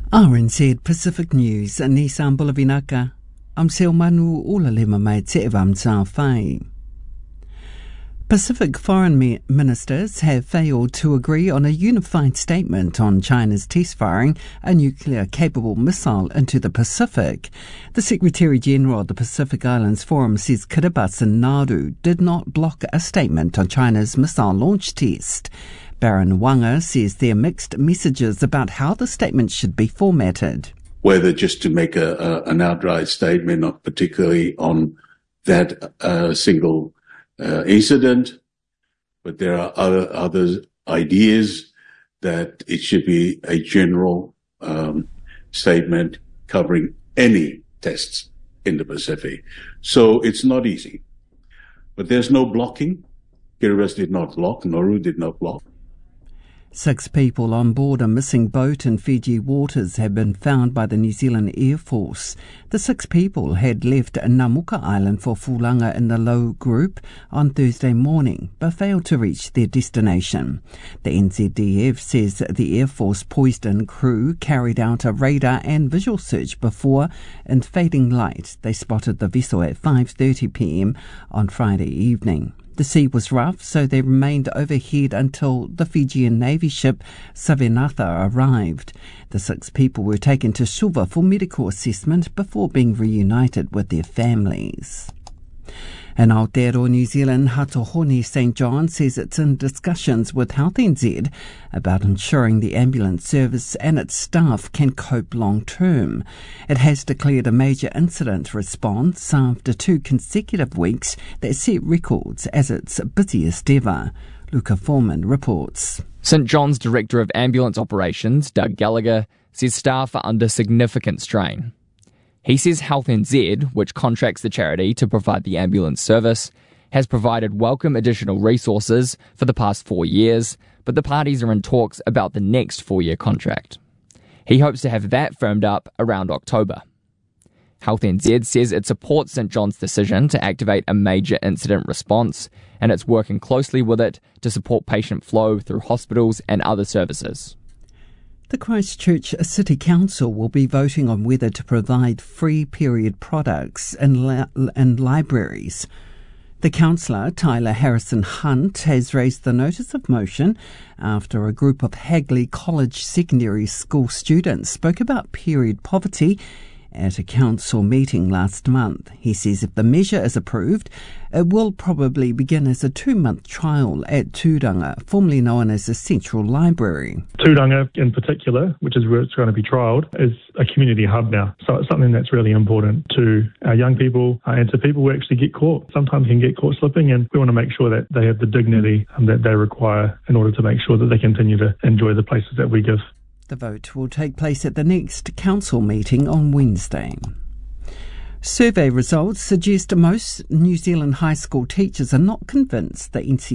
RNZ Pacific News, Nissan Bulavinaka. I'm Sil Manu Ulalema mai te evam sa whai. Pacific foreign ministers have failed to agree on a unified statement on China's test firing a nuclear-capable missile into the Pacific. The Secretary-General of the Pacific Islands Forum says Kiribati and Nauru did not block a statement on China's missile launch test. Baron Wanga says there are mixed messages about how the statement should be formatted. Whether just to make an outright statement, not particularly on that single incident, but there are other ideas that it should be a general statement covering any tests in the Pacific. So it's not easy. But there's no blocking. Kiribati did not block. Nauru did not block. 6 people on board a missing boat in Fiji waters have been found by the New Zealand Air Force. The 6 people had left Namuka Island for Fulanga in the Low Group on Thursday morning, but failed to reach their destination. The NZDF says the Air Force poised-in crew carried out a radar and visual search before, in fading light, they spotted the vessel at 5:30 p.m. on Friday evening. The sea was rough, so they remained overhead until the Fijian Navy ship Savanatha arrived. The 6 people were taken to Suva for medical assessment before being reunited with their families. In Aotearoa, New Zealand, Hatohone St John says it's in discussions with Health NZ about ensuring the ambulance service and its staff can cope long term. It has declared a major incident response after 2 consecutive weeks that set records as its busiest ever. Luca Foreman reports. St John's Director of Ambulance Operations, Doug Gallagher, says staff are under significant strain. He says Health NZ, which contracts the charity to provide the ambulance service, has provided welcome additional resources for the past 4 years, but the parties are in talks about the next 4-year contract. He hopes to have that firmed up around October. Health NZ says it supports St John's decision to activate a major incident response, and it's working closely with it to support patient flow through hospitals and other services. The Christchurch City Council will be voting on whether to provide free period products in libraries. The councillor, Tyler Harrison Hunt, has raised the notice of motion after a group of Hagley College secondary school students spoke about period poverty at a council meeting last month. He says if the measure is approved, it will probably begin as a 2-month trial at Tūranga, formerly known as the Central Library. Tūranga in particular, which is where it's going to be trialled, is a community hub now. So it's something that's really important to our young people and to people who actually get caught. Sometimes can get caught slipping, and we want to make sure that they have the dignity that they require in order to make sure that they continue to enjoy the places that we give. The vote will take place at the next council meeting on Wednesday. Survey results suggest most New Zealand high school teachers are not convinced that